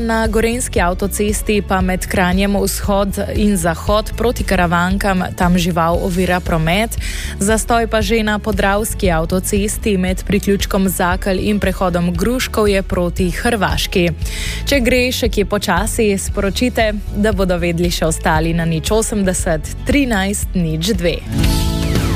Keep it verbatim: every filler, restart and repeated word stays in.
Na gorenjski avtocesti pa med Kranjem vzhod in zahod proti Karavankam tam žival ovira promet. Zastoj pa že na podravski avtocesti med priključkom Zakelj in prehodom Gruškovje proti Hrvaški. Če gre še kje počasi, sporočite, da bodo vedeli še ostali na nič osemdeset trinajst nič dve.